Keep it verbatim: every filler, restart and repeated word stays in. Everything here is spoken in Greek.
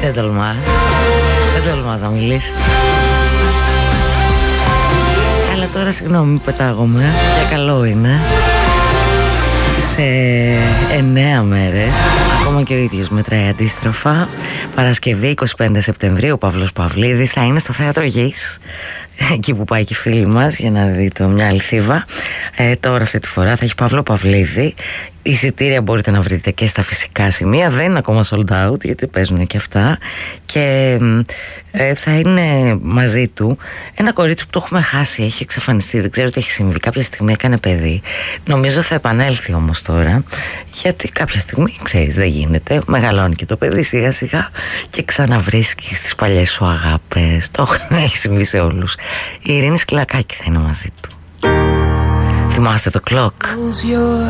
Δεν τολμάς. Δεν τολμάς να μιλήσεις. Αλλά τώρα συγγνώμη, πετάγομαι. Για καλό είναι. Σε εννέα μέρες, ακόμα και ο ίδιος μετράει αντίστροφα, Παρασκευή είκοσι πέντε Σεπτεμβρίου, ο Παύλος Παυλίδης θα είναι στο Θέατρο Γης, εκεί που πάει και η φίλη μας για να δει το Μια άλλη Θήβα. ε, Τώρα αυτή τη φορά θα έχει Παύλο Παυλίδη. Εισιτήρια μπορείτε να βρείτε και στα φυσικά σημεία. Δεν είναι ακόμα sold out, γιατί παίζουν και αυτά. Και ε, θα είναι μαζί του ένα κορίτσι που το έχουμε χάσει. Έχει εξαφανιστεί, δεν ξέρω τι έχει συμβεί. Κάποια στιγμή έκανε παιδί. Νομίζω θα επανέλθει όμως τώρα, γιατί κάποια στιγμή, ξέρεις, δεν γίνεται. Μεγαλώνει και το παιδί σιγά σιγά και ξαναβρίσκει τις παλιές σου αγάπες. Το έχει συμβεί σε όλους. Η Ειρήνη Σκλακάκη θα είναι μαζί του. Θυμάστε το Clock?